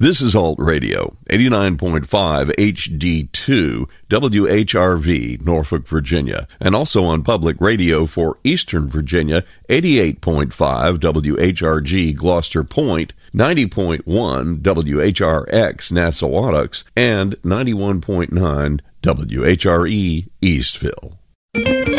This is Alt Radio, 89.5 HD2, WHRV, Norfolk, Virginia, and also on public radio for Eastern Virginia, 88.5 WHRG, Gloucester Point, 90.1 WHRX, Nassau-Wattocks, and 91.9 WHRE, Eastville.